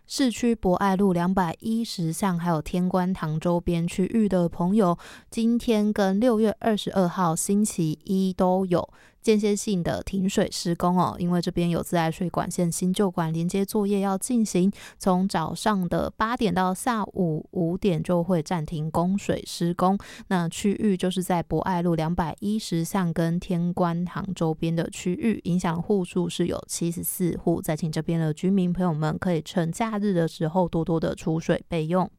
市区博爱路210巷还有天官塘周边区域的朋友，今天跟6月22号星期一都有间歇性的停水施工哦，因为这边有自来水管线新旧管连接作业要进行，从早上的8点到下午5点就会暂停供水施工。那区域就是在博爱路210巷跟天官塘周边的区域，影响户数是有74户，再请这边的居民朋友们可以趁假日的时候多多的储水备用。